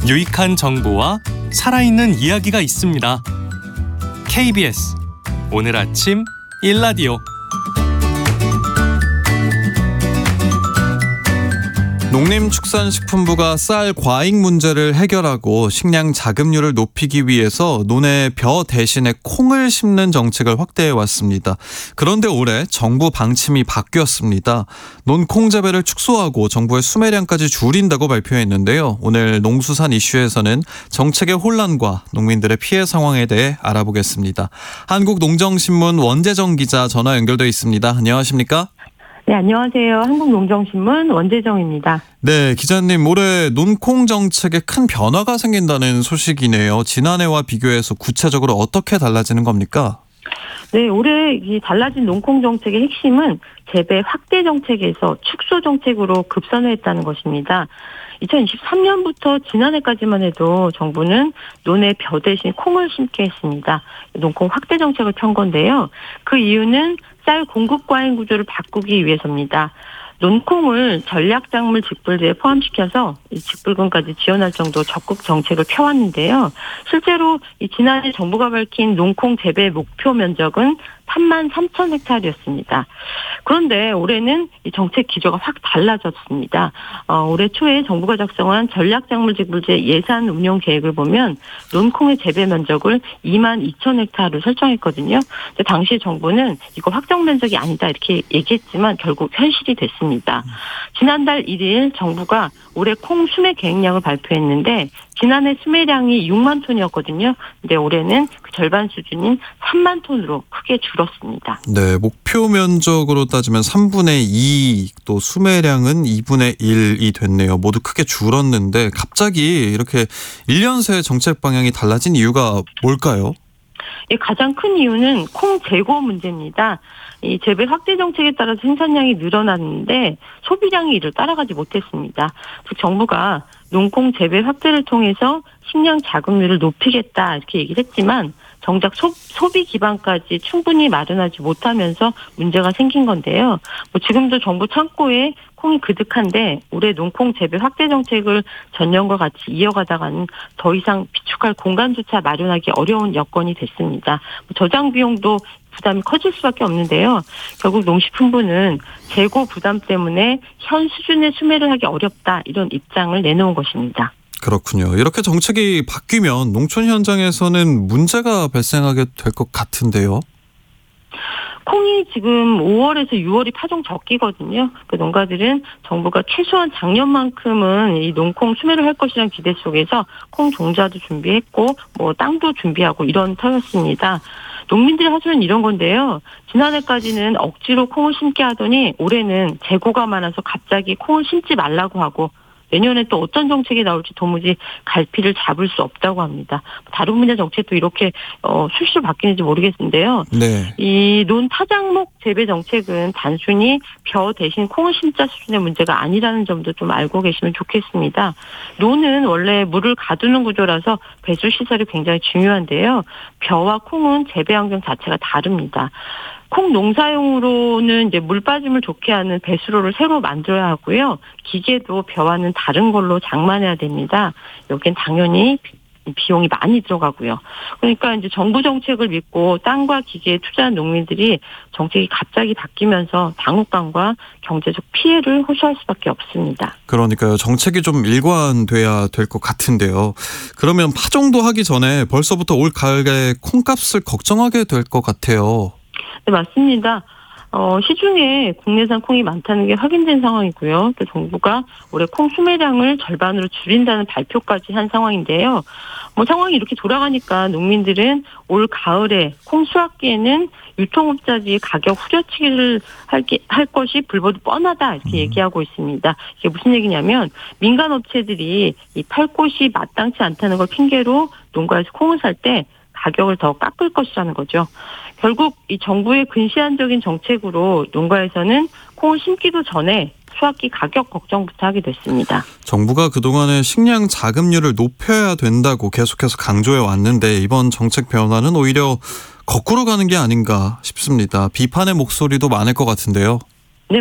유익한 정보와 살아있는 이야기가 있습니다. KBS 오늘 아침 1라디오. 농림축산식품부가 쌀 과잉 문제를 해결하고 식량 자급률을 높이기 위해서 논에 벼 대신에 콩을 심는 정책을 확대해 왔습니다. 그런데 올해 정부 방침이 바뀌었습니다. 논콩 재배를 축소하고 정부의 수매량까지 줄인다고 발표했는데요. 오늘 농수산 이슈에서는 정책의 혼란과 농민들의 피해 상황에 대해 알아보겠습니다. 한국농정신문 원재정 기자 전화 연결돼 있습니다. 안녕하십니까? 네, 안녕하세요. 한국농정신문 원재정입니다. 네, 기자님, 올해 논콩 정책에 큰 변화가 생긴다는 소식이네요. 지난해와 비교해서 구체적으로 어떻게 달라지는 겁니까? 네, 올해 이 달라진 논콩 정책의 핵심은 재배 확대 정책에서 축소 정책으로 급선회했다는 것입니다. 2023년부터 지난해까지만 해도 정부는 논에 벼 대신 콩을 심게 했습니다. 논콩 확대 정책을 편 건데요. 그 이유는 쌀 공급 과잉 구조를 바꾸기 위해서입니다. 논콩을 전략작물 직불제에 포함시켜서 이 직불금까지 지원할 정도 적극 정책을 펴왔는데요. 실제로 이 지난해 정부가 밝힌 논콩 재배 목표 면적은 33,000헥타르였습니다. 그런데 올해는 이 정책 기조가 확 달라졌습니다. 올해 초에 정부가 작성한 전략작물 직불제 예산 운용 계획을 보면 논콩의 재배 면적을 22,000헥타르로 설정했거든요. 근데 당시 정부는 이거 확정 면적이 아니다 이렇게 얘기했지만 결국 현실이 됐습니다. 지난달 1일 정부가 올해 콩 수매 계획량을 발표했는데 지난해 수매량이 6만 톤이었거든요. 근데 올해는 그 절반 수준인 3만 톤으로 크게 줄었습니다. 네, 목표 면적으로 따지면 3분의 2, 또 수매량은 2분의 1이 됐네요. 모두 크게 줄었는데 갑자기 이렇게 1년 새 정책 방향이 달라진 이유가 뭘까요? 가장 큰 이유는 콩 재고 문제입니다. 이 재배 확대 정책에 따라서 생산량이 늘어났는데 소비량이 이를 따라가지 못했습니다. 즉 정부가 논콩 재배 확대를 통해서 식량 자급률을 높이겠다 이렇게 얘기를 했지만 정작 소비 기반까지 충분히 마련하지 못하면서 문제가 생긴 건데요. 지금도 정부 창고에 콩이 그득한데 올해 논콩 재배 확대 정책을 전년과 같이 이어가다가는 더 이상 비축할 공간조차 마련하기 어려운 여건이 됐습니다. 저장 비용도 부담이 커질 수밖에 없는데요. 결국 농식품부는 재고 부담 때문에 현 수준의 수매를 하기 어렵다 이런 입장을 내놓은 것입니다. 그렇군요. 이렇게 정책이 바뀌면 농촌 현장에서는 문제가 발생하게 될 것 같은데요. 콩이 지금 5월에서 6월이 파종 적기거든요. 그 농가들은 정부가 최소한 작년만큼은 이 논콩 수매를 할 것이라는 기대 속에서 콩 종자도 준비했고 땅도 준비하고 이런 터였습니다. 농민들이 하소연 이런 건데요. 지난해까지는 억지로 콩을 심게 하더니 올해는 재고가 많아서 갑자기 콩을 심지 말라고 하고 내년에 또 어떤 정책이 나올지 도무지 갈피를 잡을 수 없다고 합니다. 다른 분야 정책도 이렇게 수시로 바뀌는지 모르겠는데요. 네. 이 논 타작목 재배 정책은 단순히 벼 대신 콩을 심자 수준의 문제가 아니라는 점도 좀 알고 계시면 좋겠습니다. 논은 원래 물을 가두는 구조라서 배수 시설이 굉장히 중요한데요. 벼와 콩은 재배 환경 자체가 다릅니다. 콩 농사용으로는 이제 물 빠짐을 좋게 하는 배수로를 새로 만들어야 하고요. 기계도 벼와는 다른 걸로 장만해야 됩니다. 여기엔 당연히 비용이 많이 들어가고요. 그러니까 이제 정부 정책을 믿고 땅과 기계에 투자한 농민들이 정책이 갑자기 바뀌면서 당혹감과 경제적 피해를 호소할 수밖에 없습니다. 그러니까요. 정책이 좀 일관돼야 될 것 같은데요. 그러면 파종도 하기 전에 벌써부터 올 가을에 콩값을 걱정하게 될 것 같아요. 네, 맞습니다. 시중에 국내산 콩이 많다는 게 확인된 상황이고요. 또 정부가 올해 콩 수매량을 절반으로 줄인다는 발표까지 한 상황인데요. 상황이 이렇게 돌아가니까 농민들은 올 가을에 콩 수확기에는 유통업자들이 가격 후려치기를 할 것이 불보듯 뻔하다 이렇게 얘기하고 있습니다. 이게 무슨 얘기냐면 민간 업체들이 이 팔 곳이 마땅치 않다는 걸 핑계로 농가에서 콩을 살 때 가격을 더 깎을 것이라는 거죠. 결국 이 정부의 근시안적인 정책으로 농가에서는 콩을 심기도 전에 수확기 가격 걱정부터 하게 됐습니다. 정부가 그동안에 식량 자급률을 높여야 된다고 계속해서 강조해 왔는데 이번 정책 변화는 오히려 거꾸로 가는 게 아닌가 싶습니다. 비판의 목소리도 많을 것 같은데요.